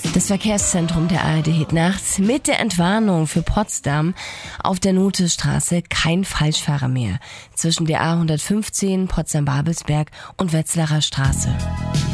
Das Verkehrszentrum der ARD hebt nachts mit der Entwarnung für Potsdam auf der Nothestraße kein Falschfahrer mehr zwischen der A115 Potsdam-Babelsberg und Wetzlarer Straße.